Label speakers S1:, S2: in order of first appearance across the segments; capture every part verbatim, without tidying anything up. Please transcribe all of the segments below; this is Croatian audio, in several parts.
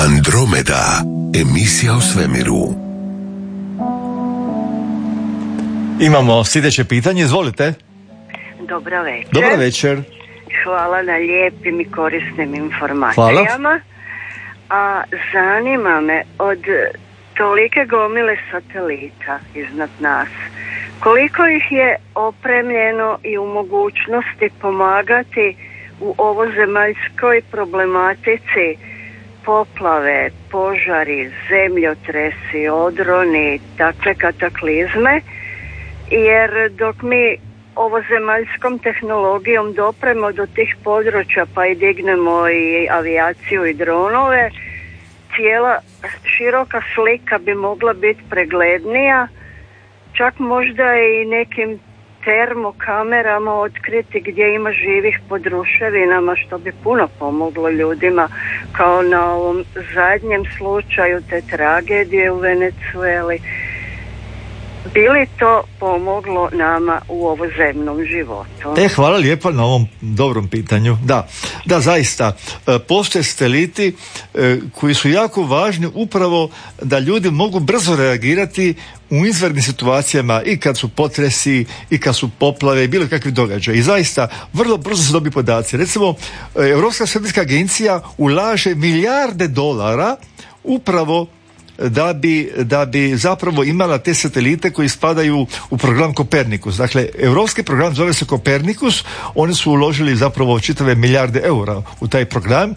S1: Andromeda, emisija o svemiru.
S2: Imamo sljedeće pitanje, izvolite.
S3: Dobro večer.
S2: Dobro večer.
S3: Hvala na lijepim i korisnim informacijama. A zanima me, od tolike gomile satelita iznad nas, koliko ih je opremljeno i u mogućnosti pomagati u ovozemaljskoj problematici poplave, požari, zemljotresi, odroni, takve kataklizme, jer dok mi ovozemaljskom tehnologijom dopremo do tih područja pa i dignemo i avijaciju i dronove, cijela široka slika bi mogla biti preglednija, čak možda i nekim termokamerama otkriti gdje ima živih pod ruševinama, što bi puno pomoglo ljudima, kao na ovom zadnjem slučaju te tragedije u Venezueli. Bi li to pomoglo nama u ovozemnom životu?
S2: E, hvala lijepo na ovom dobrom pitanju. Da, da, zaista, postoje sateliti koji su jako važni upravo da ljudi mogu brzo reagirati u izvanrednim situacijama, i kad su potresi, i kad su poplave, i bilo kakvi događaj. I zaista, vrlo brzo se dobiju podaci. Recimo, Europska svemirska agencija ulaže milijarde dolara upravo da bi, da bi zapravo imala te satelite koji spadaju u program Kopernikus. Dakle, europski program zove se Kopernikus, oni su uložili zapravo čitave milijarde eura u taj program.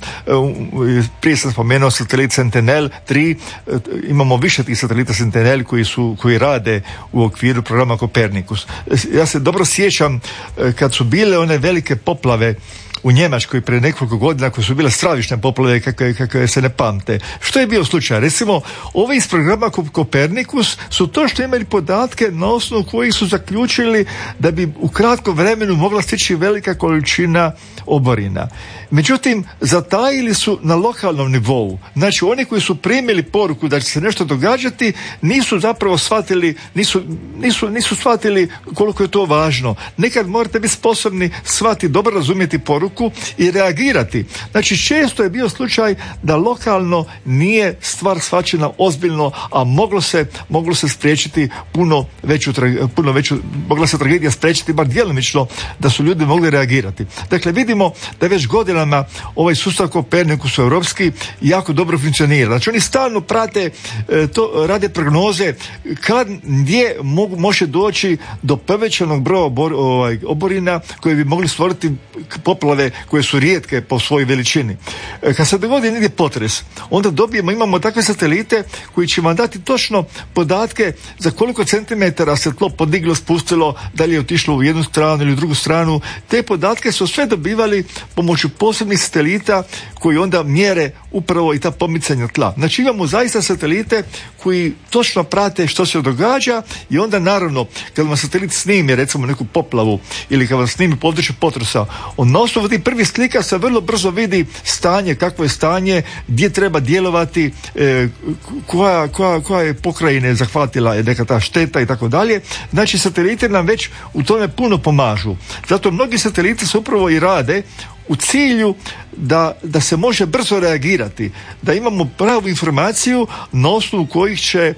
S2: Prije sam spomenuo satelit Sentinel tri, imamo više tih satelita Sentinel koji su, koji rade u okviru programa Kopernikus. Ja se dobro sjećam kad su bile one velike poplave u Njemačkoj prije nekoliko godina, koje su bile stravične poplave kakve, kakve se ne pamte. Što je bio slučaj? Recimo, ovi iz programa Kopernikus su to što imali podatke na osnovu kojih su zaključili da bi u kratkom vremenu mogla stići velika količina oborina. Međutim, zatajili su na lokalnom nivou. Znači, oni koji su primili poruku da će se nešto događati, nisu zapravo shvatili, nisu, nisu, nisu shvatili koliko je to važno. Nekad morate biti sposobni shvatiti, dobro razumjeti poruku i reagirati. Znači, često je bio slučaj da lokalno nije stvar shvaćena ozbiljno, a moglo se, moglo se spriječiti puno veću, puno veću, mogla se tragedija spriječiti bar djelomično da su ljudi mogli reagirati. Dakle, vidimo da već godinama ovaj sustav Kopernikus europski jako dobro funkcionira. Znači, oni stalno prate to, rade prognoze kad, gdje mogu, može doći do povećanog broja obor, ovaj, oborina koje bi mogli stvoriti poplave koje su rijetke po svojoj veličini. Kad se dogodi negdje potres, onda dobijemo, imamo takve satelite koji će vam dati točno podatke za koliko centimetara se tlo podiglo, spustilo, da li je otišlo u jednu stranu ili u drugu stranu. Te podatke su sve dobivali pomoću posebnih satelita koji onda mjere upravo i ta pomicanja tla. Znači, imamo zaista satelite koji točno prate što se događa i onda naravno kad vam satelit snimi recimo neku poplavu ili kad vam snimi područje potresa, on na osnovu tih prvih slika se vrlo brzo vidi stanje, kakvo je stanje, gdje treba djelovati, e, koja, koja, koja je pokrajine zahvatila je neka ta šteta i tako dalje. Znači, satelite nam već u tome puno pomažu. Zato mnogi sateliti se upravo i rade u cilju da, da se može brzo reagirati, da imamo pravu informaciju na osnovu kojih će e,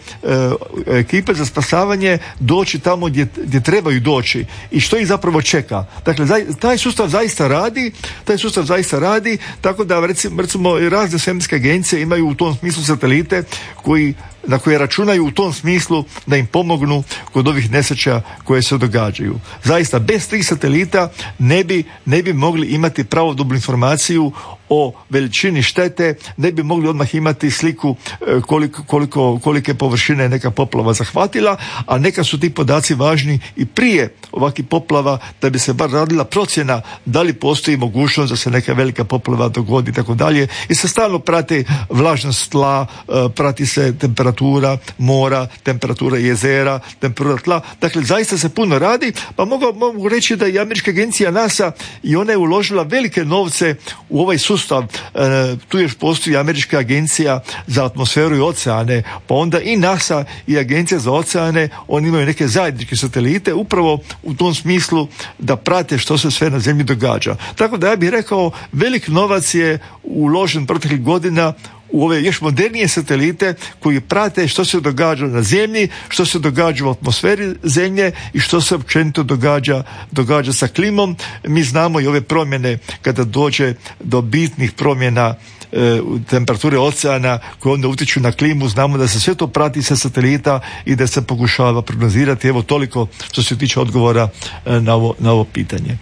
S2: ekipe za spasavanje doći tamo gdje, gdje trebaju doći i što ih zapravo čeka. Dakle, zaj, taj sustav zaista radi, taj sustav zaista radi, tako da recimo, recimo razne svemirske agencije imaju u tom smislu satelite koji na koje računaju u tom smislu da im pomognu kod ovih nesreća koje se događaju. Zaista, bez tih satelita ne bi, ne bi mogli imati pravodobnu informaciju o veličini štete, ne bi mogli odmah imati sliku koliko, koliko, kolike površine neka poplava zahvatila, a neka su ti podaci važni i prije ovakvih poplava da bi se bar radila procjena da li postoji mogućnost da se neka velika poplava dogodi i tako dalje. I se stalno prati vlažnost tla, prati se temperatura mora, temperatura jezera, temperatura tla. Dakle, zaista se puno radi, pa mogu, mogu reći da i američka agencija NASA i ona je uložila velike novce u ovaj sustav. E, tu još postoji američka agencija za atmosferu i oceane, pa onda i NASA i agencija za oceane, oni imaju neke zajedničke satelite upravo u tom smislu da prate što se sve na zemlji događa. Tako da ja bih rekao, velik novac je uložen proteklih godina u ove još modernije satelite koji prate što se događa na Zemlji, što se događa u atmosferi Zemlje i što se općenito događa, događa sa klimom. Mi znamo i ove promjene kada dođe do bitnih promjena e, temperature oceana koje onda utječu na klimu, znamo da se sve to prati sa satelita i da se pokušava prognozirati. Evo toliko što se tiče odgovora e, na, ovo, na ovo pitanje.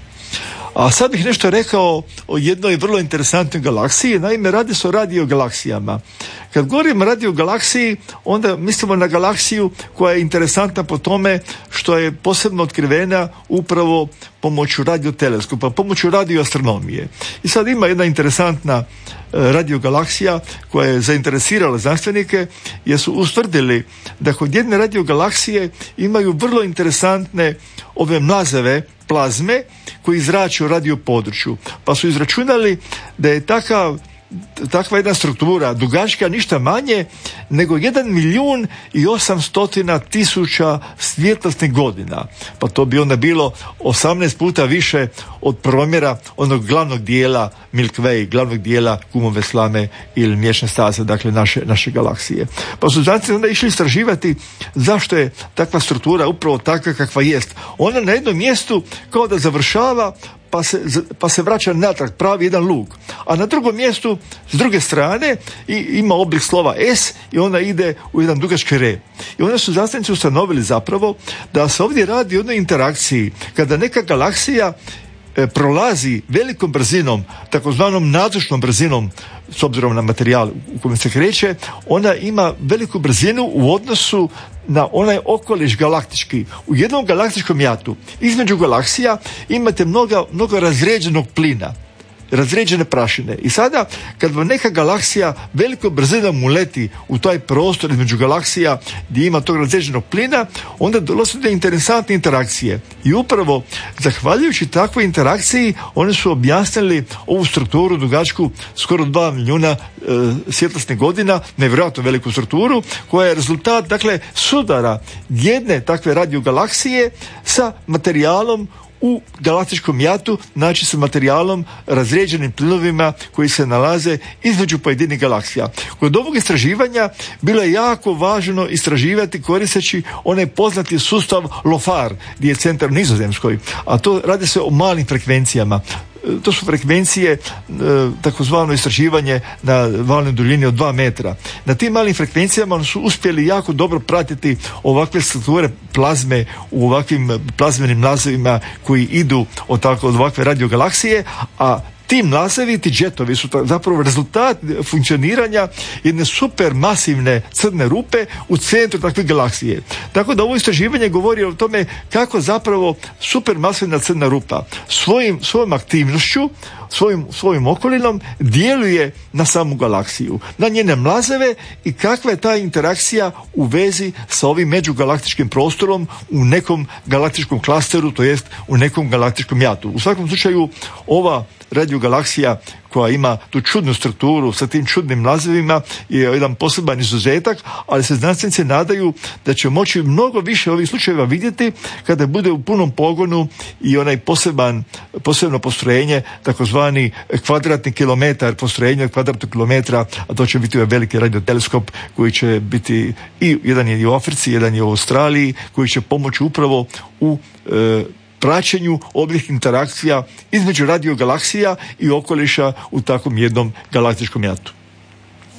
S2: A sad bih nešto rekao o jednoj vrlo interesantnoj galaksiji. Naime, radi se o radiogalaksijama. Kad govorimo o radiogalaksiji, onda mislimo na galaksiju koja je interesantna po tome što je posebno otkrivena upravo pomoću radioteleskopa, pomoću radioastronomije. I sad ima jedna interesantna radiogalaksija koja je zainteresirala znanstvenike, jer su ustvrdili da kod jedne radiogalaksije imaju vrlo interesantne ove mlazeve, plazme, koji zrače u radio području. Pa su izračunali da je takav takva jedna struktura dugačka ništa manje nego jedan milijun i osamstotina tisuća svjetlosnih godina. Pa to bi onda bilo osamnaest puta više od promjera onog glavnog dijela Milky Way, glavnog dijela Kumove slame ili mliječne staze, dakle naše, naše galaksije. Pa su znanstvenici onda išli istraživati zašto je takva struktura upravo takva kakva jest. Ona na jednom mjestu kao da završava pa se, pa se vraća natrag, pravi jedan luk. A na drugom mjestu, s druge strane, i, ima oblik slova S i ona ide u jedan dugački rep. I onda su znanstvenici ustanovili zapravo da se ovdje radi o jednoj interakciji. Kada neka galaksija e, prolazi velikom brzinom, takozvanom nazočnom brzinom, s obzirom na materijal u kojem se kreće, ona ima veliku brzinu u odnosu na onaj okoliš galaktički. U jednom galaktičkom jatu između galaksija imate mnogo, mnogo razređenog plina, razređene prašine. I sada kad vam neka galaksija velikom brzinom uleti u taj prostor između galaksija gdje ima tog razređenog plina, onda dolazi do interesantne interakcije. I upravo zahvaljujući takvoj interakciji oni su objasnili ovu strukturu dugačku skoro dva milijuna e, svjetlosnih godina, nevjerojatno veliku strukturu, koja je rezultat, dakle, sudara jedne takve radiogalaksije sa materijalom u galaktičkom jatu, znači sa materijalom razređenim plinovima koji se nalaze između pojedinih galaksija. Kod ovog istraživanja bilo je jako važno istraživati koristeći onaj poznati sustav LOFAR, gdje je centar u Nizozemskoj, a to radi se o malim frekvencijama. To su frekvencije, takozvano istraživanje na valnoj duljini od dva metra. Na tim malim frekvencijama su uspjeli jako dobro pratiti ovakve strukture plazme u ovakvim plazmenim mlazevima koji idu od, tako, od ovakve radiogalaksije, a ti mlazevi, ti džetovi su zapravo rezultat funkcioniranja jedne super masivne crne rupe u centru takve galaksije. Tako da ovo istraživanje govori o tome kako zapravo super masivna crna rupa svojim, svojom aktivnošću, svojim, svojim okolinom djeluje na samu galaksiju, na njene mlazeve i kakva je ta interakcija u vezi sa ovim međugalaktičkim prostorom u nekom galaktičkom klasteru, to jest u nekom galaktičkom jatu. U svakom slučaju ova radiogalaksija koja ima tu čudnu strukturu sa tim čudnim mlazevima je jedan poseban izuzetak, ali se znanstvenici nadaju da će moći mnogo više ovih slučajeva vidjeti kada bude u punom pogonu i onaj poseban, posebno postrojenje, takozvani kvadratni kilometar, postrojenje kvadratnog kilometra, a to će biti ovaj veliki radioteleskop koji će biti i jedan je u Africi, jedan je u Australiji, koji će pomoći upravo u e, praćenju ovih interakcija između radiogalaksija i okoliša u takvom jednom galaktičkom jatu.